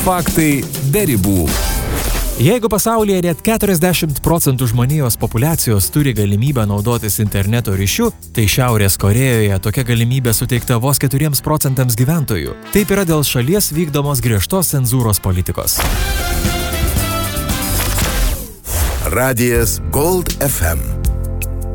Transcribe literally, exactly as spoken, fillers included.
Faktai be ribų. Jeigu pasaulyje net keturiasdešimt procentų žmonijos populiacijos turi galimybę naudotis interneto ryšiu, tai Šiaurės Korėjoje tokia galimybė suteikta vos keturiems procentams gyventojų. Taip yra dėl šalies vykdomos griežtos cenzūros politikos. Radijas Gold F M.